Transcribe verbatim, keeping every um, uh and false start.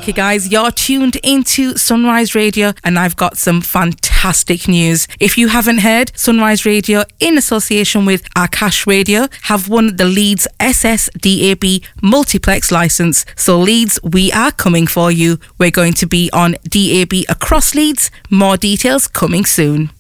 Okay, guys, you're tuned into Sunrise Radio, and I've got some fantastic news. If you haven't heard, Sunrise Radio, in association with Akash Radio, have won the Leeds S S D A B multiplex license. So Leeds, we are coming for you. We're going to be on D A B across Leeds. More details coming soon.